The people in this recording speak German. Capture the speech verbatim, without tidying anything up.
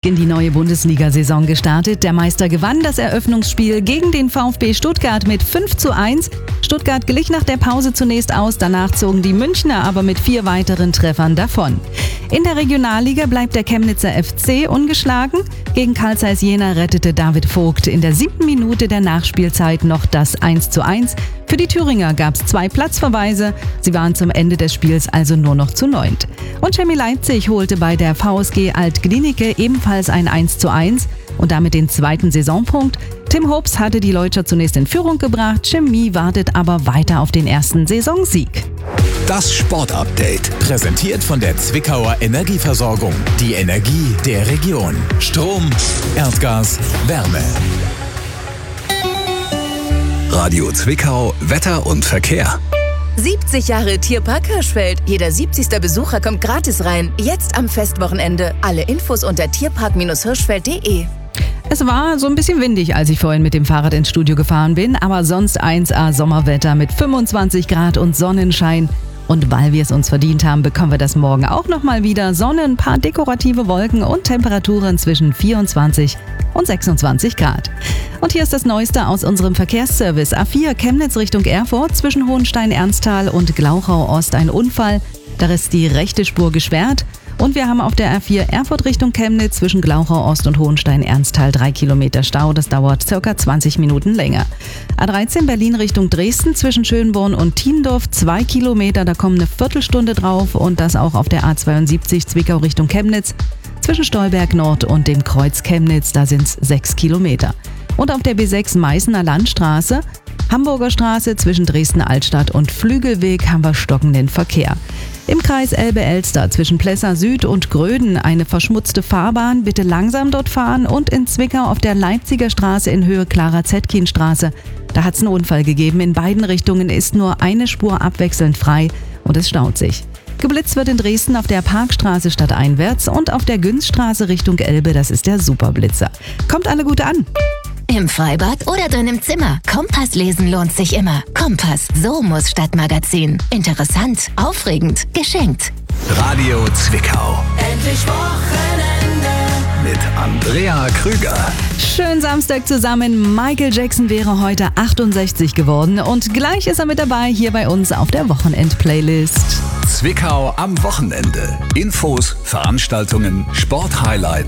in die neue Bundesliga-Saison gestartet. Der Meister gewann das Eröffnungsspiel gegen den VfB Stuttgart mit fünf zu eins. Stuttgart glich nach der Pause zunächst aus, danach zogen die Münchner aber mit vier weiteren Treffern davon. In der Regionalliga bleibt der Chemnitzer F C ungeschlagen. Gegen Carl Zeiss Jena rettete David Vogt in der siebten Minute der Nachspielzeit noch das eins zu eins. Für die Thüringer gab es zwei Platzverweise. Sie waren zum Ende des Spiels also nur noch zu neunt. Und Chemie Leipzig holte bei der VSG Alt-Glienicke ebenfalls ein eins zu eins und damit den zweiten Saisonpunkt. Tim Hobbs hatte die Leutscher zunächst in Führung gebracht. Chemie wartet aber weiter auf den ersten Saisonsieg. Das Sportupdate, präsentiert von der Zwickauer Energieversorgung. Die Energie der Region. Strom, Erdgas, Wärme. Radio Zwickau, Wetter und Verkehr. siebzig Jahre Tierpark Hirschfeld. Jeder siebzigste Besucher kommt gratis rein. Jetzt am Festwochenende. Alle Infos unter tierpark hirschfeld punkt de. Es war so ein bisschen windig, als ich vorhin mit dem Fahrrad ins Studio gefahren bin, aber sonst eins A Sommerwetter mit fünfundzwanzig Grad und Sonnenschein. Und weil wir es uns verdient haben, bekommen wir das morgen auch nochmal wieder. Sonne, ein paar dekorative Wolken und Temperaturen zwischen vierundzwanzig und sechsundzwanzig Grad. Und hier ist das Neueste aus unserem Verkehrsservice. A vier Chemnitz Richtung Erfurt, zwischen Hohenstein-Ernsthal und Glauchau-Ost ein Unfall. Da ist die rechte Spur gesperrt. Und wir haben auf der A vier Erfurt Richtung Chemnitz zwischen Glauchau-Ost und Hohenstein-Ernsthal drei Kilometer Stau. Das dauert circa zwanzig Minuten länger. A dreizehn Berlin Richtung Dresden zwischen Schönborn und Tiendorf zwei Kilometer. Da kommen eine Viertelstunde drauf. Und das auch auf der A zweiundsiebzig Zwickau Richtung Chemnitz zwischen Stolberg Nord und dem Kreuz Chemnitz. Da sind es sechs Kilometer. Und auf der B sechs Meißener Landstraße, Hamburger Straße zwischen Dresden-Altstadt und Flügelweg haben wir stockenden Verkehr. Im Kreis Elbe-Elster zwischen Plessa Süd und Gröden eine verschmutzte Fahrbahn. Bitte langsam dort fahren. Und in Zwickau auf der Leipziger Straße in Höhe Clara-Zetkin-Straße. Da hat es einen Unfall gegeben. In beiden Richtungen ist nur eine Spur abwechselnd frei und es staut sich. Geblitzt wird in Dresden auf der Parkstraße stadteinwärts und auf der Günzstraße Richtung Elbe. Das ist der Superblitzer. Kommt alle gut an! Im Freibad oder drin im Zimmer. Kompass lesen lohnt sich immer. Kompass, so muss Stadtmagazin. Interessant, aufregend, geschenkt. Radio Zwickau. Endlich Wochenende Mit Andrea Krüger. Schönen Samstag zusammen. Michael Jackson wäre heute achtundsechzig geworden und gleich ist er mit dabei hier bei uns auf der Wochenend-Playlist. Zwickau am Wochenende. Infos, Veranstaltungen, Sporthighlights